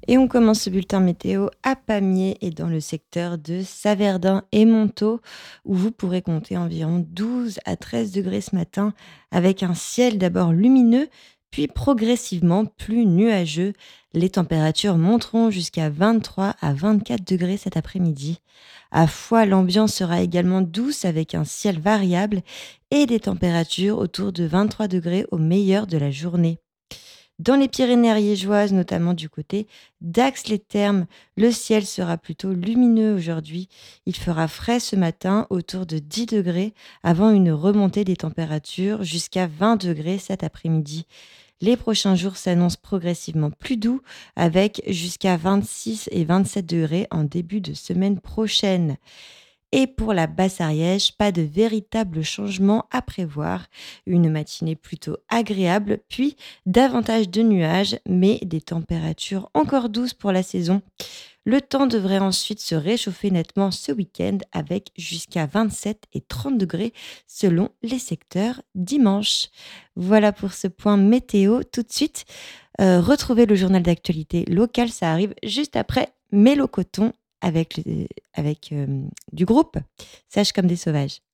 Et on commence ce bulletin météo à Pamiers et dans le secteur de Saverdun et Montaut, où vous pourrez compter environ 12 à 13 degrés ce matin, avec un ciel d'abord lumineux, puis progressivement plus nuageux. Les températures monteront jusqu'à 23 à 24 degrés cet après-midi. À Foix, l'ambiance sera également douce avec un ciel variable et des températures autour de 23 degrés au meilleur de la journée. Dans les Pyrénées ariégeoises, notamment du côté d'Ax-les-Thermes, le ciel sera plutôt lumineux aujourd'hui. Il fera frais ce matin, autour de 10 degrés, avant une remontée des températures jusqu'à 20 degrés cet après-midi. Les prochains jours s'annoncent progressivement plus doux, avec jusqu'à 26 et 27 degrés en début de semaine prochaine. Et pour la Basse-Ariège, pas de véritable changement à prévoir. Une matinée plutôt agréable, puis davantage de nuages, mais des températures encore douces pour la saison. Le temps devrait ensuite se réchauffer nettement ce week-end avec jusqu'à 27 et 30 degrés selon les secteurs dimanche. Voilà pour ce point météo. Tout de suite, retrouvez le journal d'actualité local, ça arrive juste après Mélo Coton avec, du groupe Sage comme des sauvages.